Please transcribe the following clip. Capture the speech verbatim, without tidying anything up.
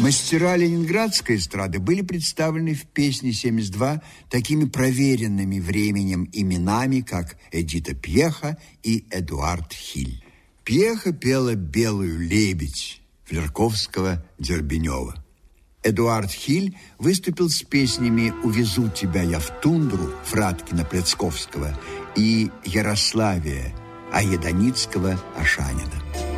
Мастера ленинградской эстрады были представлены в песне семьдесят два такими проверенными временем именами, как Эдита Пьеха и Эдуард Хиль. Пьеха пела «Белую лебедь» Флерковского-Дербенева. Эдуард Хиль выступил с песнями «Увезу тебя я в тундру» Фраткина-Плецковского и «Ярославия» Аеданицкого-Ашанина.